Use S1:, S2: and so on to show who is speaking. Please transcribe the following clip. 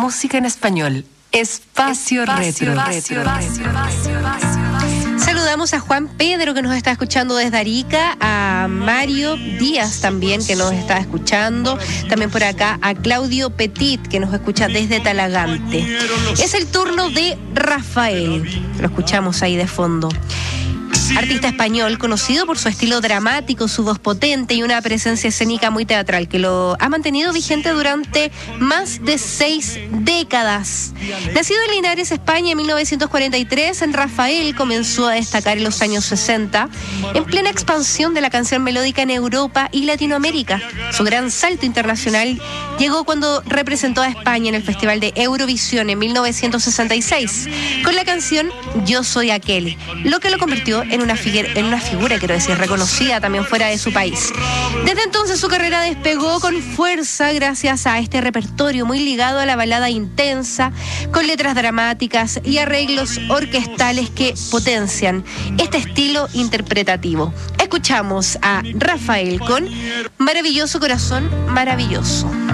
S1: música en español. Espacio Retro.
S2: Saludamos a Juan Pedro, que nos está escuchando desde Arica, a Mario Díaz también, que nos está escuchando, también por acá a Claudio Petit, que nos escucha desde Talagante. Es el turno de Rafael, lo escuchamos ahí de fondo. Artista español conocido por su estilo dramático, su voz potente y una presencia escénica muy teatral que lo ha mantenido vigente durante más de 6 décadas. Nacido en Linares, España en 1943, Rafael comenzó a destacar en los años 60 en plena expansión de la canción melódica en Europa y Latinoamérica. Su gran salto internacional llegó cuando representó a España en el Festival de Eurovisión en 1966 con la canción Yo Soy Aquel, lo que lo convirtió en una figura, quiero decir, reconocida también fuera de su país. Desde entonces su carrera despegó con fuerza gracias a este repertorio muy ligado a la balada intensa, con letras dramáticas y arreglos orquestales que potencian este estilo interpretativo. Escuchamos a Rafael con Maravilloso Corazón Maravilloso.